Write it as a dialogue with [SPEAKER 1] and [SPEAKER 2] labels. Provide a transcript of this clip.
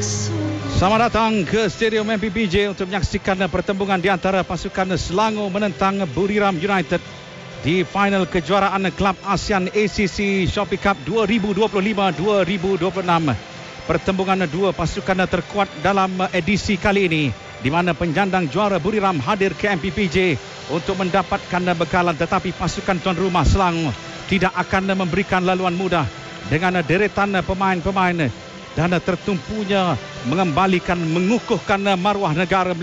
[SPEAKER 1] Selamat datang ke Stadium MPBJ untuk menyaksikan pertembungan di antara pasukan Selangor menentang Buriram United di final kejuaraan Kelab ASEAN ACC Shopee Cup 2025-2026. Pertembungan dua pasukan terkuat dalam edisi kali ini, di mana penyandang juara Buriram hadir ke MPBJ untuk mendapatkan bekalan, tetapi pasukan tuan rumah Selangor tidak akan memberikan laluan mudah dengan deretan pemain-pemain dan tertumpunya mengukuhkan maruah negara